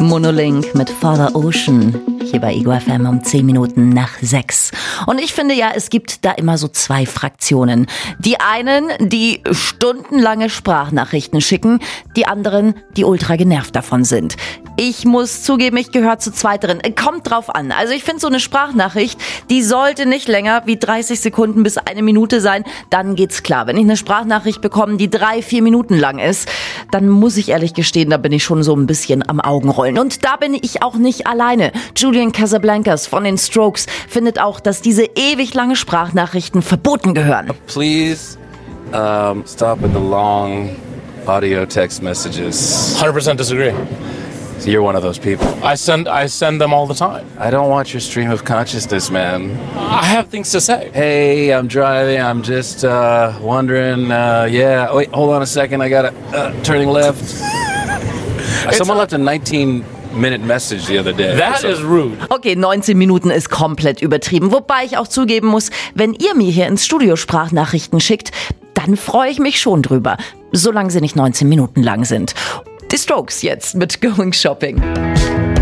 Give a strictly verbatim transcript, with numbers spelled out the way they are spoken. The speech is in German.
Monolink mit Father Ocean. Hier bei Ego F M um zehn Minuten nach sechs. Und ich finde ja, es gibt da immer so zwei Fraktionen. Die einen, die stundenlange Sprachnachrichten schicken, die anderen, die ultra genervt davon sind. Ich muss zugeben, ich gehöre zu zweiteren. Kommt drauf an. Also ich finde so eine Sprachnachricht, die sollte nicht länger wie dreißig Sekunden bis eine Minute sein. Dann geht's klar. Wenn ich eine Sprachnachricht bekomme, die drei, vier Minuten lang ist, dann muss ich ehrlich gestehen, da bin ich schon so ein bisschen am Augenrollen. Und da bin ich auch nicht alleine. Julian Casablancas von den Strokes findet auch, dass diese ewig lange Sprachnachrichten verboten gehören. Please um, stop with the long audio text messages. one hundred percent disagree. So you're one of those people. I send I send them all the time. I don't want your stream of consciousness, man. I have things to say. Hey, I'm driving. I'm just uh, wondering. Uh, yeah. Wait, hold on a second. I got it. Uh, turning left. Someone left a nineteen minute message the other day. That so. is rude. Okay, neunzehn Minuten ist komplett übertrieben. Wobei ich auch zugeben muss, wenn ihr mir hier ins Studio Sprachnachrichten schickt, dann freue ich mich schon drüber. Solange sie nicht neunzehn Minuten lang sind. Die Strokes jetzt mit Going Shopping.